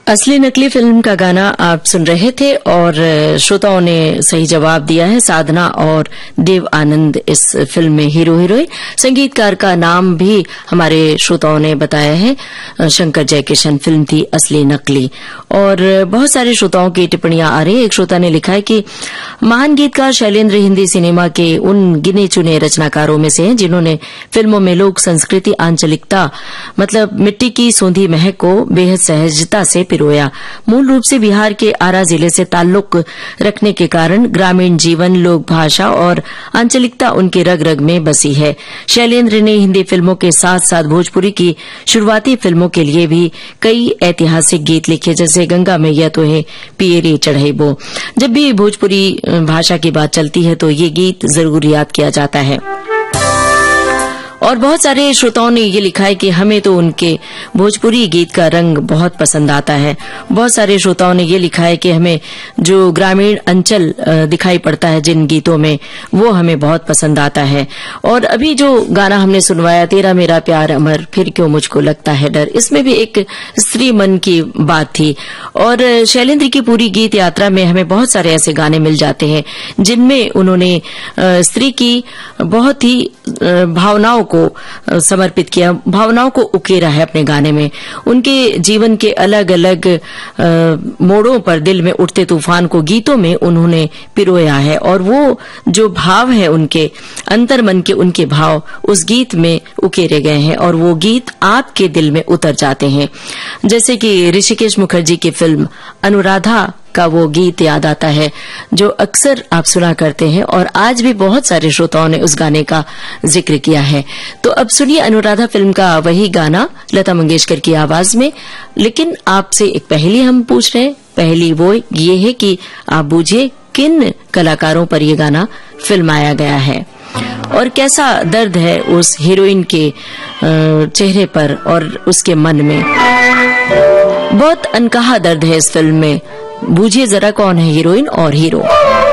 असली नकली फिल्म का गाना आप सुन रहे थे और श्रोताओं ने सही जवाब दिया है। साधना और देव आनंद इस फिल्म में हीरो हीरोइन। संगीतकार का नाम भी हमारे श्रोताओं ने बताया है, शंकर जयकिशन। फिल्म थी असली नकली। और बहुत सारे श्रोताओं की टिप्पणियां आ रही है। एक श्रोता ने लिखा है कि महान गीतकार शैलेंद्र हिंदी सिनेमा के उन गिने चुने रचनाकारों में से हैं जिन्होंने फिल्मों में लोक संस्कृति, आंचलिकता मतलब मिट्टी की सूंधी महक को बेहद सहजता से पिरोया। मूल रूप से बिहार के आरा जिले से ताल्लुक रखने के कारण ग्रामीण जीवन, लोक भाषा और आंचलिकता उनके रग रग में बसी है। शैलेंद्र ने हिंदी फिल्मों के साथ साथ भोजपुरी की शुरुआती फिल्मों के लिए भी कई ऐतिहासिक गीत लिखे, जैसे गंगा मैया तो है पियरे चढ़ैबो। जब भी भोजपुरी भाषा की बात चलती है तो ये गीत जरूर याद किया जाता है। और बहुत सारे श्रोताओं ने ये लिखा है कि हमें तो उनके भोजपुरी गीत का रंग बहुत पसंद आता है। बहुत सारे श्रोताओं ने ये लिखा है कि हमें जो ग्रामीण अंचल दिखाई पड़ता है जिन गीतों में, वो हमें बहुत पसंद आता है। और अभी जो गाना हमने सुनवाया, तेरा मेरा प्यार अमर फिर क्यों मुझको लगता है डर, इसमें भी एक स्त्री मन की बात थी। और शैलेंद्र की पूरी गीत यात्रा में हमें बहुत सारे ऐसे गाने मिल जाते हैं जिनमें उन्होंने स्त्री की बहुत ही भावनाओं को समर्पित किया, भावनाओं को उकेरा है अपने गाने में। उनके जीवन के अलग अलग मोड़ों पर दिल में उठते तूफान को गीतों में उन्होंने पिरोया है। और वो जो भाव है उनके अंतर मन के, उनके भाव उस गीत में उकेरे गए हैं और वो गीत आपके दिल में उतर जाते हैं। जैसे कि ऋषिकेश मुखर्जी की फिल्म अनुराधा का वो गीत याद आता है जो अक्सर आप सुना करते हैं और आज भी बहुत सारे श्रोताओं ने उस गाने का जिक्र किया है। तो अब सुनिए अनुराधा फिल्म का वही गाना लता मंगेशकर की आवाज में। लेकिन आपसे एक पहेली हम पूछ रहे हैं। पहेली वो ये है कि आप बूझिए किन कलाकारों पर ये गाना फिल्माया गया है और कैसा दर्द है उस हीरोइन के चेहरे पर और उसके मन में। बहुत अनकहा दर्द है इस फिल्म में। बूझिए जरा कौन है हीरोइन और हीरो।